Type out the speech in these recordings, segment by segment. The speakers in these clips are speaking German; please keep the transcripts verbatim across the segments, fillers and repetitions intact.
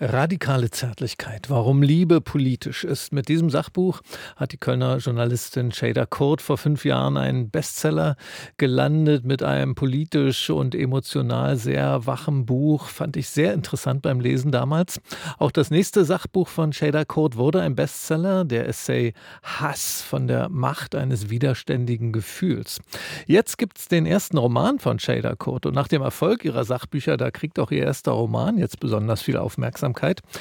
Radikale Zärtlichkeit, warum Liebe politisch ist. Mit diesem Sachbuch hat die Kölner Journalistin Şeyda Kurt vor fünf Jahren einen Bestseller gelandet mit einem politisch und emotional sehr wachen Buch. Fand ich sehr interessant beim Lesen damals. Auch das nächste Sachbuch von Şeyda Kurt wurde ein Bestseller, der Essay Hass von der Macht eines widerständigen Gefühls. Jetzt gibt es den ersten Roman von Şeyda Kurt und nach dem Erfolg ihrer Sachbücher, da kriegt auch ihr erster Roman jetzt besonders viel Aufmerksamkeit.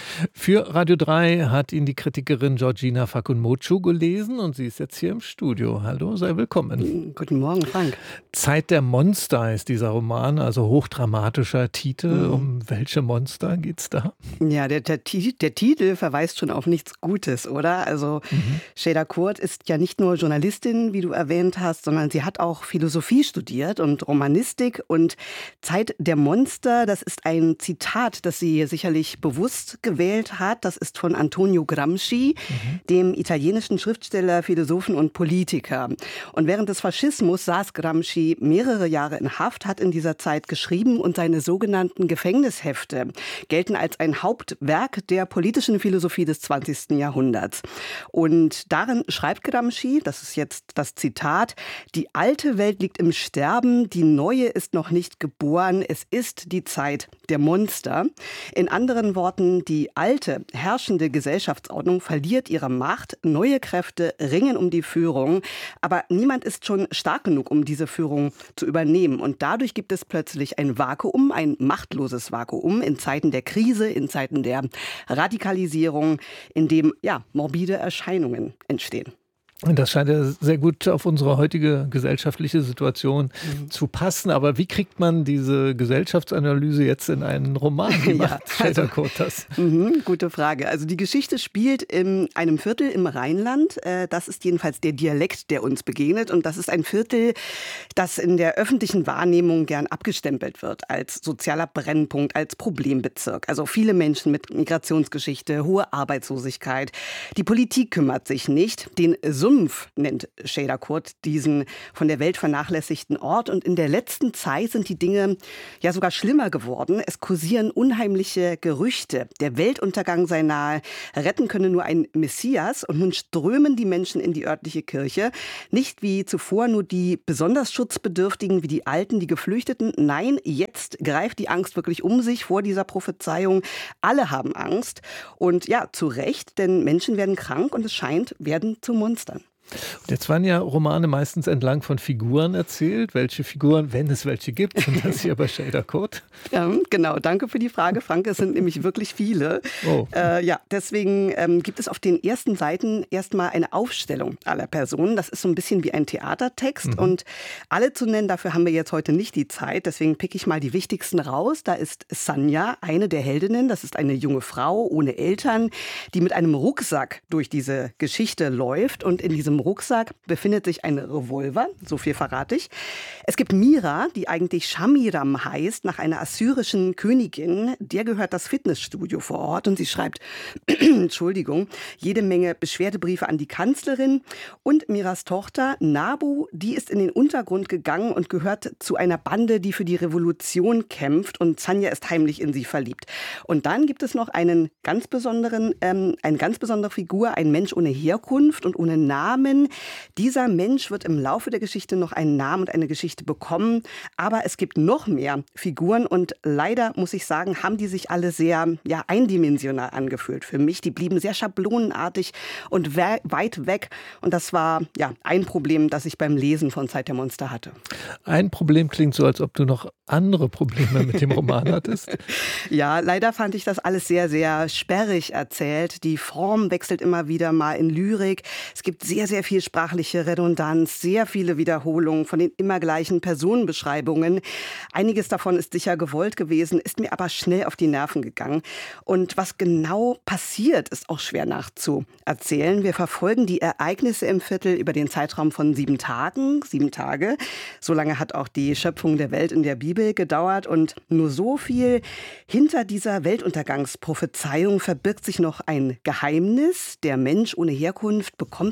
Für Radio drei hat ihn die Kritikerin Georgina Fakunmochu gelesen und sie ist jetzt hier im Studio. Hallo, sei willkommen. Guten Morgen, Frank. Zeit der Monster ist dieser Roman, also hochdramatischer Titel. Mhm. Um welche Monster geht's da? Ja, der, der, der Titel verweist schon auf nichts Gutes, oder? Also mhm. Şeyda Kurt ist ja nicht nur Journalistin, wie du erwähnt hast, sondern sie hat auch Philosophie studiert und Romanistik. Und Zeit der Monster, das ist ein Zitat, das sie sicherlich bewusst gewählt hat. Das ist von Antonio Gramsci, mhm. dem italienischen Schriftsteller, Philosophen und Politiker. Und während des Faschismus saß Gramsci mehrere Jahre in Haft, hat in dieser Zeit geschrieben und seine sogenannten Gefängnishefte gelten als ein Hauptwerk der politischen Philosophie des zwanzigsten Jahrhunderts. Und darin schreibt Gramsci, das ist jetzt das Zitat: Die alte Welt liegt im Sterben, die neue ist noch nicht geboren, es ist die Zeit der Monster. In anderen Worten, die alte, herrschende Gesellschaftsordnung verliert ihre Macht, neue Kräfte ringen um die Führung, aber niemand ist schon stark genug, um diese Führung zu übernehmen. Und dadurch gibt es plötzlich ein Vakuum, ein machtloses Vakuum in Zeiten der Krise, in Zeiten der Radikalisierung, in dem ja, morbide Erscheinungen entstehen. Das scheint ja sehr gut auf unsere heutige gesellschaftliche Situation mhm. zu passen. Aber wie kriegt man diese Gesellschaftsanalyse jetzt in einen Roman? Wie macht ja, also, Şeyda Kurt das? Mhm, gute Frage. Also die Geschichte spielt in einem Viertel im Rheinland. Das ist jedenfalls der Dialekt, der uns begegnet. Und das ist ein Viertel, das in der öffentlichen Wahrnehmung gern abgestempelt wird als sozialer Brennpunkt, als Problembezirk. Also viele Menschen mit Migrationsgeschichte, hohe Arbeitslosigkeit. Die Politik kümmert sich nicht. Den Sumpf nennt Şeyda Kurt diesen von der Welt vernachlässigten Ort. Und in der letzten Zeit sind die Dinge ja sogar schlimmer geworden. Es kursieren unheimliche Gerüchte. Der Weltuntergang sei nahe. Retten könne nur ein Messias. Und nun strömen die Menschen in die örtliche Kirche. Nicht wie zuvor nur die besonders Schutzbedürftigen, wie die Alten, die Geflüchteten. Nein, jetzt greift die Angst wirklich um sich vor dieser Prophezeiung. Alle haben Angst. Und ja, zu Recht, denn Menschen werden krank und es scheint, werden zu Monstern. Und jetzt waren ja Romane meistens entlang von Figuren erzählt. Welche Figuren, wenn es welche gibt, sind das hier bei Şeyda Kurt? Ja, genau, danke für die Frage, Frank. Es sind nämlich wirklich viele. Oh. Äh, ja, deswegen ähm, gibt es auf den ersten Seiten erstmal eine Aufstellung aller Personen. Das ist so ein bisschen wie ein Theatertext. Mhm. Und alle zu nennen, dafür haben wir jetzt heute nicht die Zeit. Deswegen pick ich mal die wichtigsten raus. Da ist Sanja, eine der Heldinnen. Das ist eine junge Frau ohne Eltern, die mit einem Rucksack durch diese Geschichte läuft. Und in diesem Rucksack befindet sich ein Revolver, so viel verrate ich. Es gibt Mira, die eigentlich Shamiram heißt, nach einer assyrischen Königin. Der gehört das Fitnessstudio vor Ort und sie schreibt, Entschuldigung, jede Menge Beschwerdebriefe an die Kanzlerin. Und Miras Tochter Nabu, die ist in den Untergrund gegangen und gehört zu einer Bande, die für die Revolution kämpft. Und Sanja ist heimlich in sie verliebt. Und dann gibt es noch einen ganz besonderen, ähm, eine ganz besondere Figur, ein Mensch ohne Herkunft und ohne Namen. Dieser Mensch wird im Laufe der Geschichte noch einen Namen und eine Geschichte bekommen. Aber es gibt noch mehr Figuren und leider, muss ich sagen, haben die sich alle sehr ja, eindimensional angefühlt für mich. Die blieben sehr schablonenartig und we- weit weg. Und das war ja ein Problem, das ich beim Lesen von Zeit der Monster hatte. Ein Problem klingt so, als ob du noch andere Probleme mit dem Roman hattest. Ja, leider fand ich das alles sehr, sehr sperrig erzählt. Die Form wechselt immer wieder mal in Lyrik. Es gibt sehr, sehr viel sprachliche Redundanz, sehr viele Wiederholungen von den immer gleichen Personenbeschreibungen. Einiges davon ist sicher gewollt gewesen, ist mir aber schnell auf die Nerven gegangen. Und was genau passiert, ist auch schwer nachzuerzählen. Wir verfolgen die Ereignisse im Viertel über den Zeitraum von sieben Tagen, sieben Tage. So lange hat auch die Schöpfung der Welt in der Bibel gedauert. Und nur so viel: Hinter dieser Weltuntergangsprophezeiung verbirgt sich noch ein Geheimnis. Der Mensch ohne Herkunft bekommt ein Gesicht.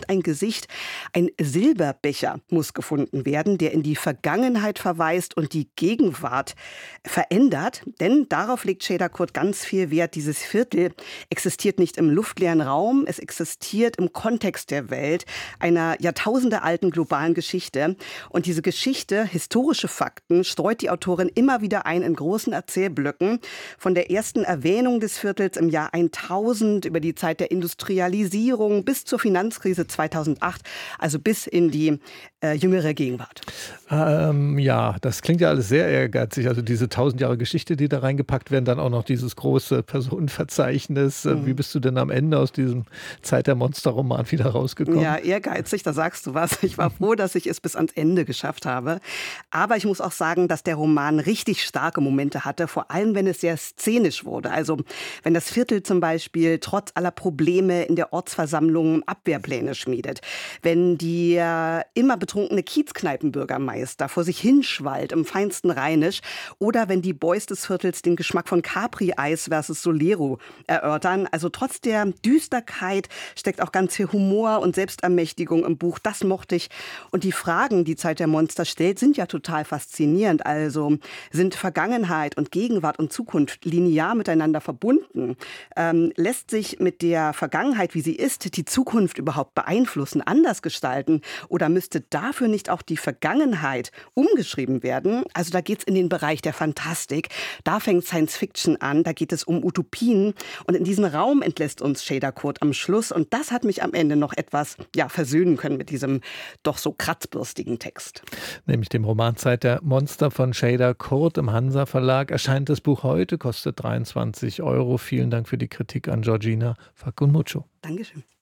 Gedicht. Ein Silberbecher muss gefunden werden, der in die Vergangenheit verweist und die Gegenwart verändert. Denn darauf legt Cheder Kurt ganz viel Wert. Dieses Viertel existiert nicht im luftleeren Raum, es existiert im Kontext der Welt, einer jahrtausendealten globalen Geschichte. Und diese Geschichte, historische Fakten, streut die Autorin immer wieder ein in großen Erzählblöcken. Von der ersten Erwähnung des Viertels im Jahr tausend über die Zeit der Industrialisierung bis zur Finanzkrise zweitausendacht, also bis in die äh, jüngere Gegenwart. Ähm, ja, das klingt ja alles sehr ehrgeizig. Also diese tausend Jahre Geschichte, die da reingepackt werden, dann auch noch dieses große Personenverzeichnis. Mhm. Wie bist du denn am Ende aus diesem Zeit der Monster-Roman wieder rausgekommen? Ja, ehrgeizig, da sagst du was. Ich war froh, dass ich es bis ans Ende geschafft habe. Aber ich muss auch sagen, dass der Roman richtig starke Momente hatte, vor allem wenn es sehr szenisch wurde. Also wenn das Viertel zum Beispiel trotz aller Probleme in der Ortsversammlung Abwehrpläne schmiedet, wenn der immer betrunkene Kiezkneipenbürgermeister vor sich hinschwallt im feinsten Rheinisch oder wenn die Boys des Viertels den Geschmack von Capri-Eis versus Solero erörtern. Also trotz der Düsterkeit steckt auch ganz viel Humor und Selbstermächtigung im Buch. Das mochte ich. Und die Fragen, die Zeit der Monster stellt, sind ja total faszinierend. Also sind Vergangenheit und Gegenwart und Zukunft linear miteinander verbunden? Ähm, lässt sich mit der Vergangenheit, wie sie ist, die Zukunft überhaupt beeinflussen, anders gestalten? Oder müsste dafür nicht auch die Vergangenheit umgeschrieben werden? Also da geht es in den Bereich der Fantastik. Da fängt Science Fiction an. Da geht es um Utopien. Und in diesen Raum entlässt uns Cheder Kurt am Schluss. Und das hat mich am Ende noch etwas ja, versöhnen können mit diesem doch so kratzbürstigen Text. Nämlich dem Roman Zeit der Monster von Cheder Kurt im Hansa Verlag. Erscheint das Buch heute, kostet dreiundzwanzig Euro. Vielen Dank für die Kritik an Georgina Facunmucho. Dankeschön.